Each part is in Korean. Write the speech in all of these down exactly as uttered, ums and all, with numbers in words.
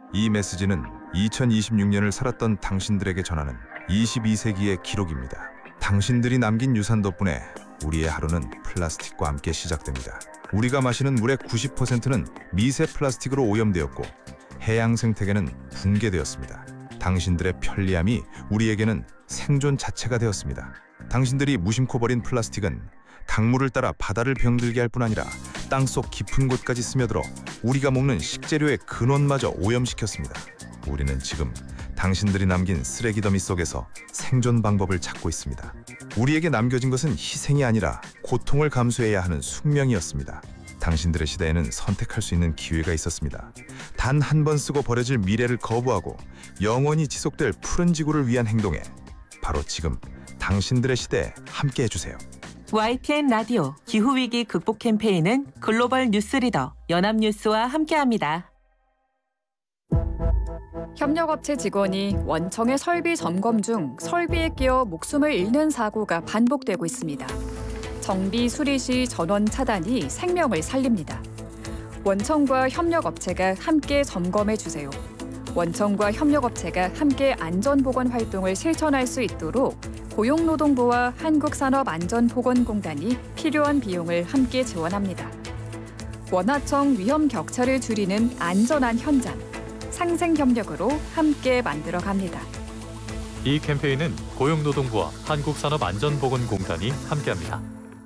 이 메시지는 이천이십육 년을 살았던 당신들에게 전하는 이십이 세기의 기록입니다. 당신들이 남긴 유산 덕분에 우리의 하루는 플라스틱과 함께 시작됩니다. 우리가 마시는 물의 구십 퍼센트는 미세 플라스틱으로 오염되었고 해양 생태계는 붕괴되었습니다. 당신들의 편리함이 우리에게는 생존 자체가 되었습니다. 당신들이 무심코 버린 플라스틱은 강물을 따라 바다를 병들게 할 뿐 아니라 땅속 깊은 곳까지 스며들어 우리가 먹는 식재료의 근원마저 오염시켰습니다. 우리는 지금 당신들이 남긴 쓰레기 더미 속에서 생존 방법을 찾고 있습니다. 우리에게 남겨진 것은 희생이 아니라 고통을 감수해야 하는 숙명이었습니다. 당신들의 시대에는 선택할 수 있는 기회가 있었습니다. 단 한 번 쓰고 버려질 미래를 거부하고 영원히 지속될 푸른 지구를 위한 행동에 바로 지금 당신들의 시대에 함께 해주세요. 와이티엔 라디오 기후위기 극복 캠페인은 글로벌 뉴스리더 연합뉴스와 함께합니다. 협력업체 직원이 원청의 설비 점검 중 설비에 끼어 목숨을 잃는 사고가 반복되고 있습니다. 정비 수리 시 전원 차단이 생명을 살립니다. 원청과 협력업체가 함께 점검해 주세요. 원청과 협력업체가 함께 안전보건 활동을 실천할 수 있도록 고용노동부와 한국산업안전보건공단이 필요한 비용을 함께 지원합니다. 원하청 위험 격차를 줄이는 안전한 현장, 상생협력으로 함께 만들어갑니다. 이 캠페인은 고용노동부와 한국산업안전보건공단이 함께합니다.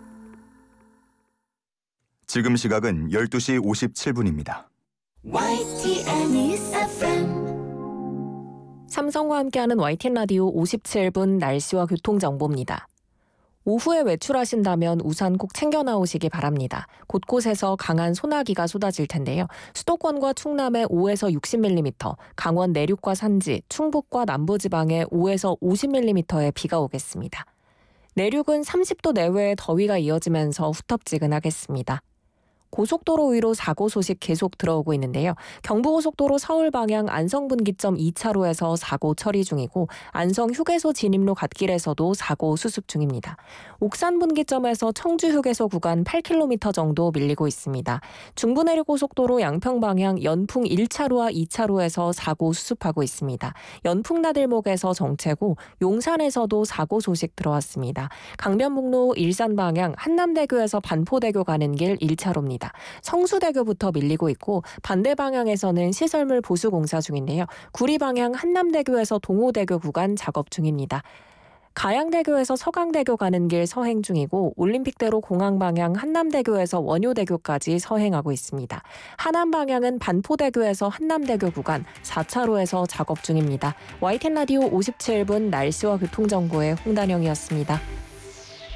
지금 시각은 열두 시 오십칠 분입니다. 와이티엔 News 에프엠 삼성과 함께하는 와이티엔 라디오 오십칠 분 날씨와 교통정보입니다. 오후에 외출하신다면 우산 꼭 챙겨 나오시기 바랍니다. 곳곳에서 강한 소나기가 쏟아질 텐데요. 수도권과 충남에 오에서 육십 밀리미터, 강원 내륙과 산지, 충북과 남부지방에 오에서 오십 밀리미터의 비가 오겠습니다. 내륙은 삼십 도 내외의 더위가 이어지면서 후텁지근하겠습니다. 고속도로 위로 사고 소식 계속 들어오고 있는데요. 경부고속도로 서울 방향 안성분기점 이 차로에서 사고 처리 중이고 안성 휴게소 진입로 갓길에서도 사고 수습 중입니다. 옥산분기점에서 청주 휴게소 구간 팔 킬로미터 정도 밀리고 있습니다. 중부내륙고속도로 양평 방향 연풍 일 차로와 이 차로에서 사고 수습하고 있습니다. 연풍나들목에서 정체고 용산에서도 사고 소식 들어왔습니다. 강변북로 일산 방향 한남대교에서 반포대교 가는 길 일 차로입니다. 성수대교부터 밀리고 있고 반대 방향에서는 시설물 보수 공사 중인데요. 구리 방향 한남대교에서 동호대교 구간 작업 중입니다. 가양대교에서 서강대교 가는 길 서행 중이고 올림픽대로 공항 방향 한남대교에서 원효대교까지 서행하고 있습니다. 하남 방향은 반포대교에서 한남대교 구간 사 차로에서 작업 중입니다. 와이티엔 라디오 오십칠 분 날씨와 교통정보의 홍단영이었습니다.